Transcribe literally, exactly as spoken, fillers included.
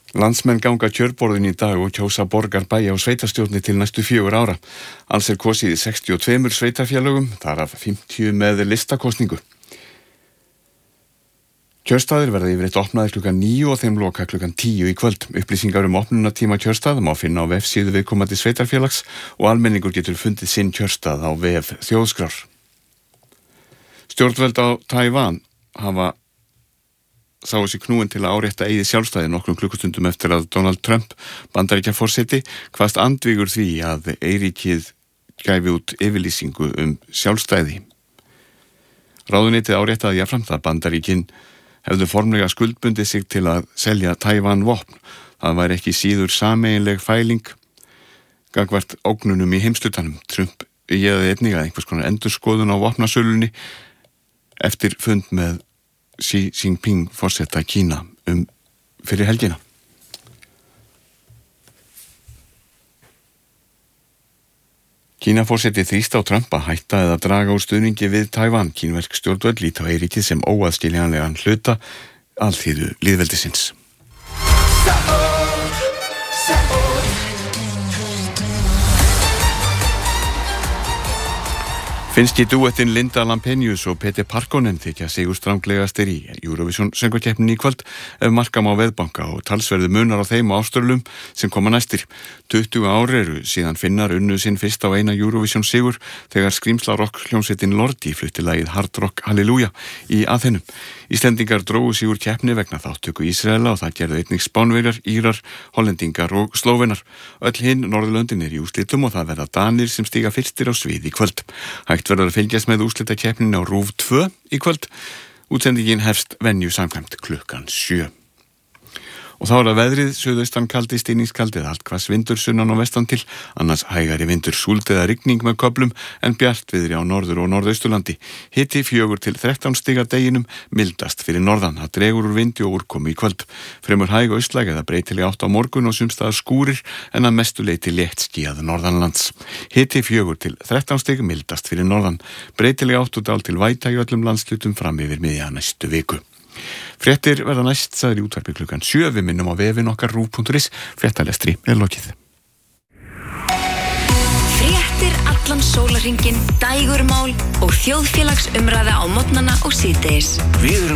Landsmenn ganga kjörborðin í dag og kjósa borgarbæja og sveitarstjórnir til næstu fjögur ára. Alls er kosið í sextíu og tveimur sveitarfélögum, þar af fimmtíu með listakosningu. Kjörstaðir verða yfirleitt opnaðir klukkan níu og þeim loka klukkan tíu í kvöld. Upplýsingar um opnunartíma kjörstaða má finna á vefsíðu viðkomandi sveitarfélags og almenningur getur fundið sinn kjörstað á vef Þjóðskrár. Stjórnvöld á Taívan hafa sáu sig knúin til að árétta eigið sjálfstæði nokkrum klukkustundum eftir að Donald Trump, Bandaríkjaforseti, kvaðst andvígur því að eyríkið gæfi út yfirlýsingu um sjálfstæði. Ráðuneytið áréttaði jafnframt að Bandaríkin hefðu formlega skuldbundið sig til að selja Taívan vopn. Það væri ekki síður sameiginleg fæling gagnvart ógnunum í heimshlutanum. Trump ýjaði einnig að einhvers konar endurskoðun á vopnasölunni eftir fund með Xi Jinping forseta Kína um fyrir helgina. Kína forseti þrýst á Trump að hætta eða draga úr stuðningi við Taívan. Kínversk stjórnvöld líta á eyríkið sem óaðskiljanlegan hluta alþýðu lýðveldisins. Finnski dúettinn Linda Lampenius og Peter Parkkonen þykja sigur stranglegastir í Eurovision söngvakeppninni í kvöld ef marka má veðbanka og talsverðu munar á þeim ástörlum sem koma næstir. tuttugu ár eru síðan Finnar unnu sinn fyrst á eina Eurovision sigur þegar skrímsla rock hljómsveitin Lordi flutti lagið Hard Rock Hallelujah í Athenum. Íslendingar drógu sig úr keppni vegna þátttöku Ísraela og það gerðu einnig Spánverjar, Írar, Hollendingar og Slóvenar. Öll hinn Norðurlöndin er í úrslitum og það verða Danir sem stíga fyrstir á svið í kvöld. Hægt verður að fylgjast með úrslitakeppninni á RÚV tvö í kvöld. Útsendingin hefst venju samkvæmt klukkan sjö. Og þá er það veðrið, suðaustan kaldi, stinningskaldi, allt hvass vindur sunnan og vestan til, annars hægari vindur, súld eða rigning með köflum en bjartviðri á norður og norðausturlandi. Hiti fjögur til þrettán stig að deginum, mildast fyrir norðan, það dregur úr vindi og úrkomu í kvöld. Fremur hæg austlæg eða breytileg átt á morgun og sumstaðar skúrir en að mestu leyti létt skýjað norðanlands. Hiti fjögur til þrettán stig, mildast fyrir norðan, breytileg átt og dál til væta í öllum landslutum fram yfir miðja næstu viku. Fréttir verða næst sagður í útvarpi klukkan sjö. Við minnum á vefinn okkar rúv punktur is. Fréttalestri er lokið. Fréttir allan sólarhringinn, dægurmál og þjóðfélagsumræða á morgnana og síðdegis. Við erum